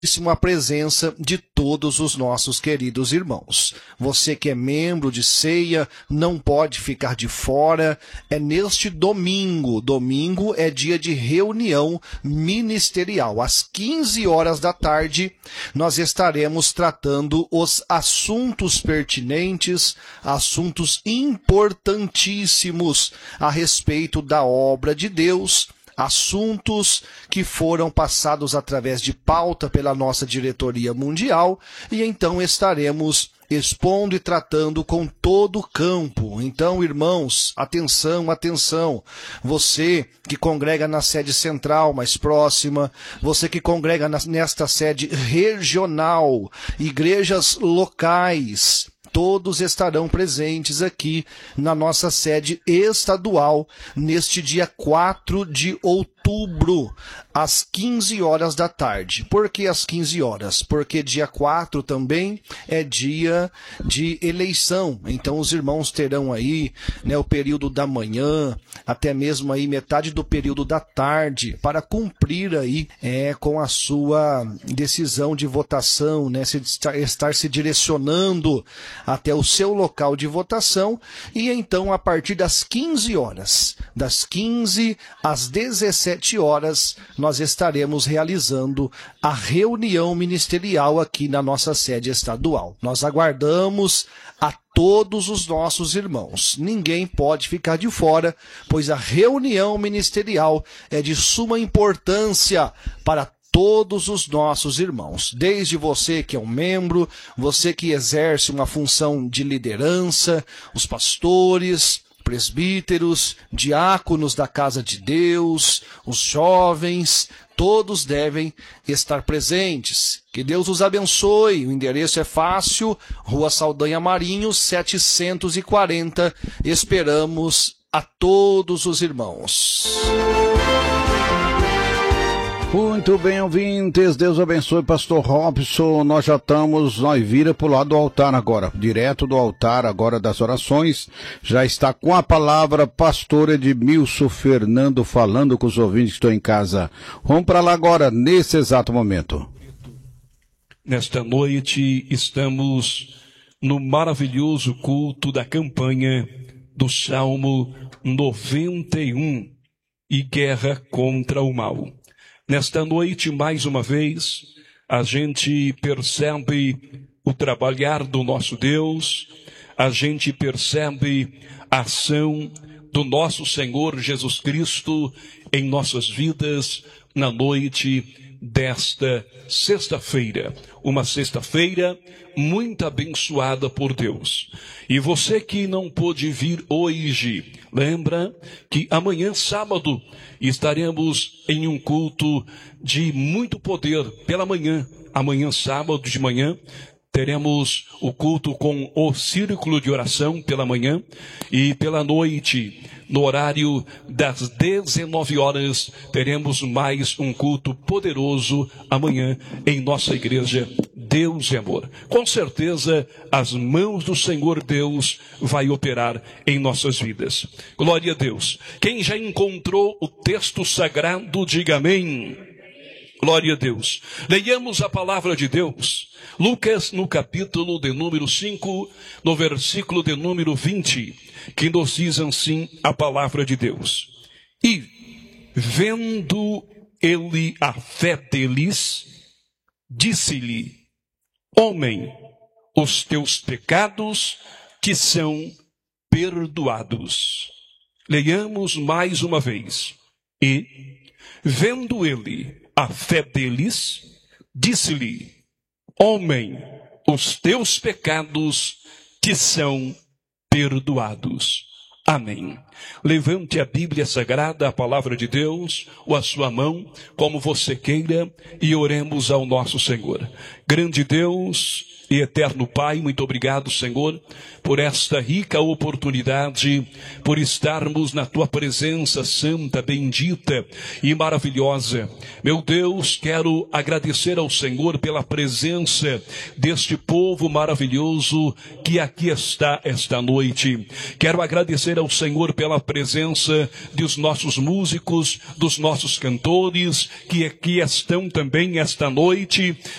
A presença de todos os nossos queridos irmãos. Você que é membro de ceia, não pode ficar de fora. É neste domingo. Domingo é dia de reunião ministerial. Às 15 horas da tarde, nós estaremos tratando os assuntos pertinentes, assuntos importantíssimos a respeito da obra de Deus, assuntos que foram passados através de pauta pela nossa diretoria mundial, e então estaremos expondo e tratando com todo o campo. Então, irmãos, atenção, atenção. Você que congrega na sede central mais próxima, você que congrega nesta sede regional, igrejas locais, todos estarão presentes aqui na nossa sede estadual neste dia 4 de outubro, às 15 horas da tarde. Por que às 15 horas? Porque dia 4 também é dia de eleição. Então os irmãos terão aí, o período da manhã, até mesmo aí metade do período da tarde, para cumprir aí com a sua decisão de votação, estar se direcionando até o seu local de votação. E então, a partir das 15 horas, das 15 às 17 horas, nós estaremos realizando a reunião ministerial aqui na nossa sede estadual. Nós aguardamos a todos os nossos irmãos. Ninguém pode ficar de fora, pois a reunião ministerial é de suma importância para todos os nossos irmãos, desde você que é um membro, você que exerce uma função de liderança, os pastores, presbíteros, diáconos da casa de Deus, os jovens, todos devem estar presentes. Que Deus os abençoe. O endereço é fácil, Rua Saldanha Marinho, 740. Esperamos a todos os irmãos. Muito bem, ouvintes, Deus abençoe, pastor Robson. Nós vira para o lado do altar agora, direto do altar agora das orações. Já está com a palavra pastor Edmilson Fernando falando com os ouvintes que estão em casa. Vamos para lá agora, nesse exato momento. Nesta noite estamos no maravilhoso culto da campanha do Salmo 91 e guerra contra o mal. Nesta noite, mais uma vez, a gente percebe o trabalhar do nosso Deus, a gente percebe a ação do nosso Senhor Jesus Cristo em nossas vidas na noite desta sexta-feira. Uma sexta-feira muito abençoada por Deus. E você que não pôde vir hoje, lembra que amanhã, sábado, estaremos em um culto de muito poder pela manhã. Amanhã, sábado de manhã, teremos o culto com o círculo de oração pela manhã e pela noite, no horário das 19 horas, teremos mais um culto poderoso amanhã em nossa igreja. Deus é amor. Com certeza, as mãos do Senhor Deus vai operar em nossas vidas. Glória a Deus. Quem já encontrou o texto sagrado, diga amém. Glória a Deus. Leiamos a palavra de Deus. Lucas, no capítulo de número 5, no versículo de número 20, que nos diz assim a palavra de Deus. E, vendo ele a fé deles, disse-lhe: Homem, os teus pecados te são perdoados. Leiamos mais uma vez. E, vendo ele a fé deles, disse-lhe: Homem, os teus pecados te são perdoados. Amém. Levante a Bíblia Sagrada, a palavra de Deus, ou a sua mão, como você queira, e oremos ao nosso Senhor. Grande Deus e eterno Pai, muito obrigado, Senhor, por esta rica oportunidade, por estarmos na Tua presença santa, bendita e maravilhosa. Meu Deus, quero agradecer ao Senhor pela presença deste povo maravilhoso que aqui está esta noite. Quero agradecer ao Senhor pela pela presença dos nossos músicos, dos nossos cantores, que aqui estão também esta noite.